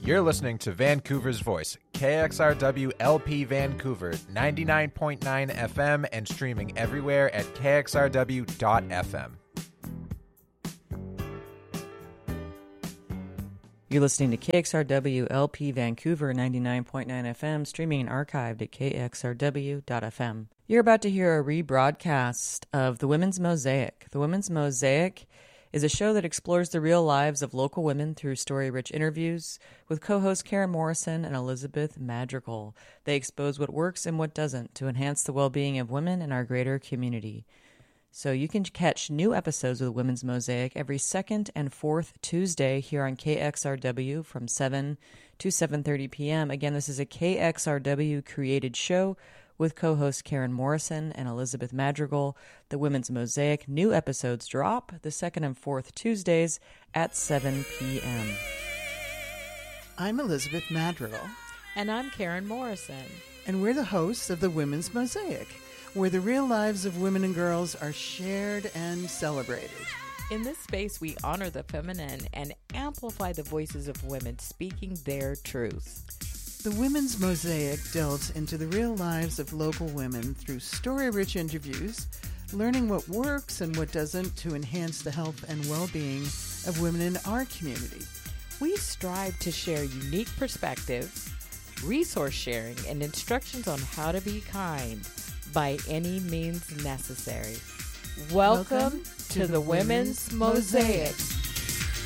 You're listening to Vancouver's Voice, KXRW LP Vancouver, 99.9 FM and streaming everywhere at kxrw.fm. You're listening to KXRW LP Vancouver 99.9 FM, streaming and archived at kxrw.fm. You're about to hear a rebroadcast of The Women's Mosaic. The Women's Mosaic is a show that explores the real lives of local women through story-rich interviews with co-hosts Karen Morrison and Elizabeth Madrigal. They expose what works and what doesn't to enhance the well-being of women in our greater community. So you can catch new episodes of the Women's Mosaic every second and fourth Tuesday here on KXRW from 7 to 7:30 p.m. Again, this is a KXRW-created show with co-hosts Karen Morrison and Elizabeth Madrigal. The Women's Mosaic new episodes drop the second and fourth Tuesdays at 7 p.m. I'm Elizabeth Madrigal. And I'm Karen Morrison. And we're the hosts of The Women's Mosaic, where the real lives of women and girls are shared and celebrated. In this space, we honor the feminine and amplify the voices of women speaking their truth. The Women's Mosaic delves into the real lives of local women through story-rich interviews, learning what works and what doesn't to enhance the health and well-being of women in our community. We strive to share unique perspectives, resource sharing, and instructions on how to be kind by any means necessary. Welcome to the Women's Mosaic.